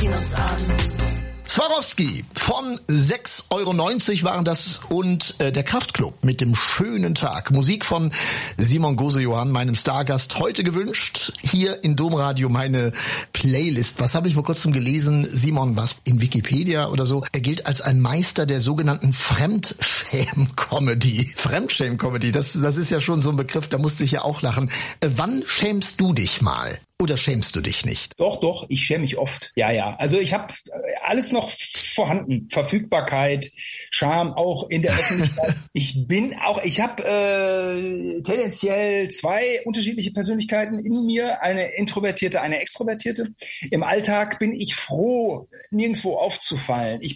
ziehen uns an. Swarovski von 6,90 € waren das und der Kraftklub mit dem schönen Tag. Musik von Simon Gose-Johann, meinem Stargast, heute gewünscht. Hier in Domradio meine Playlist. Was habe ich vor kurzem gelesen? Simon, was in Wikipedia oder so? Er gilt als ein Meister der sogenannten Fremdschäm-Comedy. Fremdschäm-Comedy, das ist ja schon so ein Begriff, da musste ich ja auch lachen. Wann schämst du dich mal? Oder schämst du dich nicht? Doch, ich schäme mich oft. Ja. Also ich habe alles noch vorhanden. Verfügbarkeit, Charme auch in der Öffentlichkeit. Ich habe tendenziell zwei unterschiedliche Persönlichkeiten in mir. Eine introvertierte, eine extrovertierte. Im Alltag bin ich froh, nirgendwo aufzufallen. Ich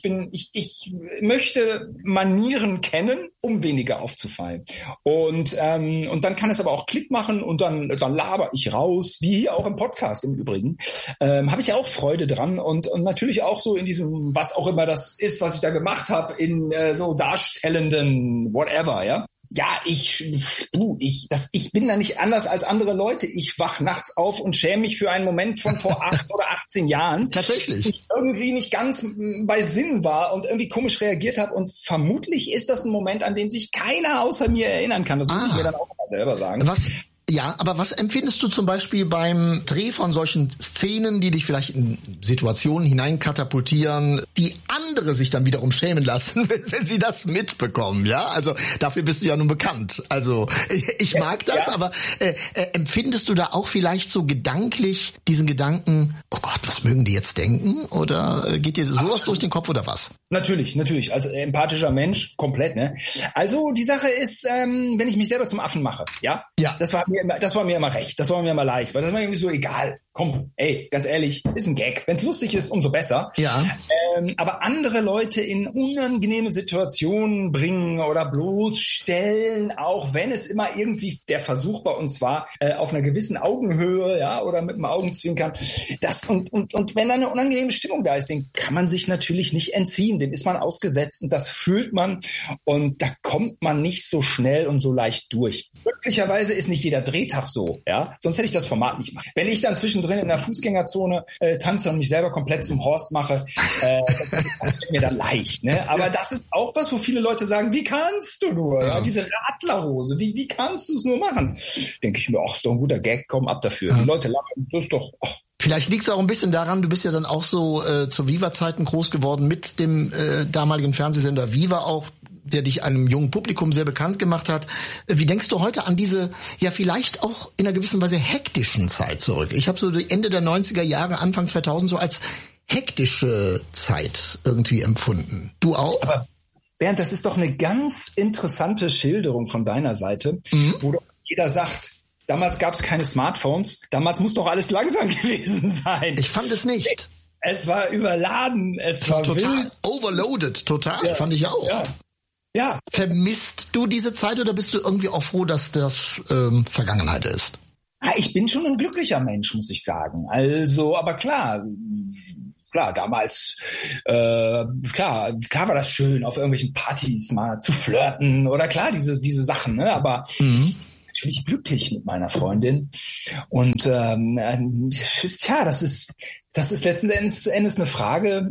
möchte Manieren kennen, um weniger aufzufallen. Und dann kann es aber auch Klick machen und dann laber ich raus, wie hier auch im Podcast im Übrigen, habe ich auch Freude dran und natürlich auch so in diesem, was auch immer das ist, was ich da gemacht habe, in so darstellenden whatever, ja. Ja, ich bin da nicht anders als andere Leute. Ich wach nachts auf und schäme mich für einen Moment von vor 8 oder 18 Jahren. Tatsächlich. Ich irgendwie nicht ganz bei Sinn war und irgendwie komisch reagiert habe. Und vermutlich ist das ein Moment, an den sich keiner außer mir erinnern kann. Das muss ich mir dann auch mal selber sagen. Ja, aber was empfindest du zum Beispiel beim Dreh von solchen Szenen, die dich vielleicht in Situationen hineinkatapultieren, die andere sich dann wiederum schämen lassen, wenn sie das mitbekommen, ja? Also dafür bist du ja nun bekannt. Also ich mag das, aber empfindest du da auch vielleicht so gedanklich diesen Gedanken, oh Gott, was mögen die jetzt denken? Oder geht dir sowas durch den Kopf oder was? Natürlich. Als empathischer Mensch, komplett, ne? Also die Sache ist, wenn ich mich selber zum Affen mache, ja? Ja. Das war mir immer recht, das war mir immer leicht, weil das war irgendwie so egal. Komm, ey, ganz ehrlich, ist ein Gag. Wenn es lustig ist, umso besser. Ja. Aber andere Leute in unangenehme Situationen bringen oder bloßstellen, auch wenn es immer irgendwie der Versuch bei uns war, auf einer gewissen Augenhöhe, ja, oder mit dem Augenzwinkern. Und wenn da eine unangenehme Stimmung da ist, den kann man sich natürlich nicht entziehen. Dem ist man ausgesetzt und das fühlt man. Und da kommt man nicht so schnell und so leicht durch. Glücklicherweise ist nicht jeder Drehtag so, ja. Sonst hätte ich das Format nicht gemacht. Wenn ich dann zwischendrin in der Fußgängerzone tanze und mich selber komplett zum Horst mache, das wird mir dann leicht, ne? Aber das ist auch was, wo viele Leute sagen, wie kannst du nur? Ja, diese Radlerhose, wie kannst du es nur machen? Denke ich mir, ach, ist doch ein guter Gag, komm ab dafür. Ja. Die Leute lachen, das ist doch... Vielleicht liegt es auch ein bisschen daran, du bist ja dann auch so zu Viva-Zeiten groß geworden mit dem damaligen Fernsehsender Viva auch, der dich einem jungen Publikum sehr bekannt gemacht hat. Wie denkst du heute an diese, ja vielleicht auch in einer gewissen Weise hektischen Zeit zurück? Ich habe so die Ende der 90er Jahre, Anfang 2000 so als hektische Zeit irgendwie empfunden. Du auch? Aber Bernd, das ist doch eine ganz interessante Schilderung von deiner Seite, wo doch jeder sagt, damals gab es keine Smartphones, damals muss doch alles langsam gewesen sein. Ich fand es nicht. Es war überladen, es war total wild. Overloaded, total, ja, fand ich auch. Ja. Vermisst du diese Zeit oder bist du irgendwie auch froh, dass das Vergangenheit ist? Ich bin schon ein glücklicher Mensch, muss ich sagen. Also, aber klar, damals, klar war das schön, auf irgendwelchen Partys mal zu flirten oder klar, diese Sachen, ne? Aber natürlich glücklich mit meiner Freundin. Und das ist letzten Endes eine Frage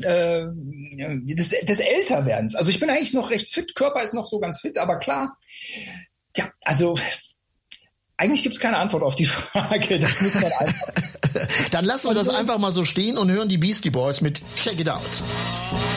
des Älterwerdens. Also ich bin eigentlich noch recht fit, Körper ist noch so ganz fit, aber klar, ja, also eigentlich gibt's keine Antwort auf die Frage. Das muss man einfach. Dann lassen wir das einfach mal so stehen und hören die Beastie Boys mit Check It Out.